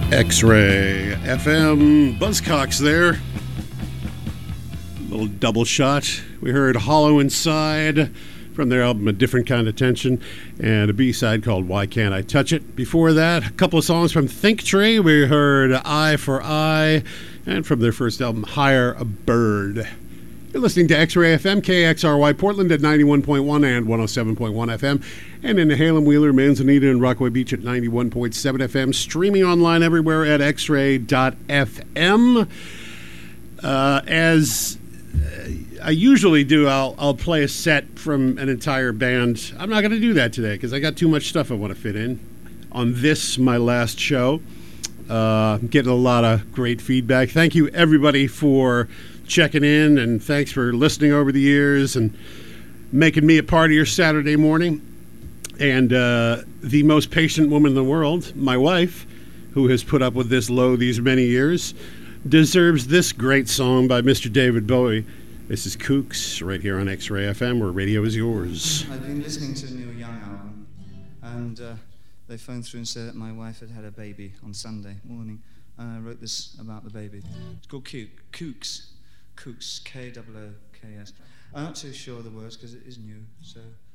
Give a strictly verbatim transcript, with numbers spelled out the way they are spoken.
X-Ray F M, Buzzcocks there. Little double shot. We heard Hollow Inside from their album A Different Kind of Tension, and a B-side called Why Can't I Touch It. Before that, a couple of songs from Think Tree. We heard Eye for Eye, and from their first album, Hire a Bird. You're listening to X-Ray F M, K X R Y Portland at ninety-one point one and one oh seven point one F M, and in Halem, Wheeler, Manzanita, and Rockaway Beach at ninety-one point seven F M, streaming online everywhere at x ray dot f m. Uh, as I usually do, I'll, I'll play a set from an entire band. I'm not going to do that today because I got too much stuff I want to fit in on this, my last show. Uh, I'm getting a lot of great feedback. Thank you, everybody, for checking in, and thanks for listening over the years and making me a part of your Saturday morning. And uh, the most patient woman in the world, my wife, who has put up with this low these many years, deserves this great song by Mister David Bowie. This is Kooks, right here on X-Ray F M, where radio is yours. I've been listening to the Neil Young album, and uh, they phoned through and said that my wife had had a baby on Sunday morning, and I wrote this about the baby. It's called Kook, Kooks. Kooks, K O O K S. I'm not too sure of the words because it is new, so